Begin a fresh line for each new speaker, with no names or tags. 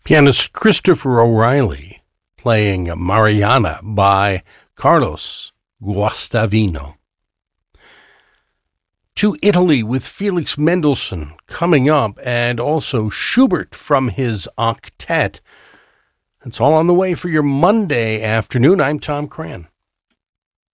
Pianist Christopher O'Reilly playing Mariana by Carlos Guastavino. To Italy with Felix Mendelssohn coming up, and also Schubert from his octet. It's all on the way for your Monday afternoon. I'm Tom Cran.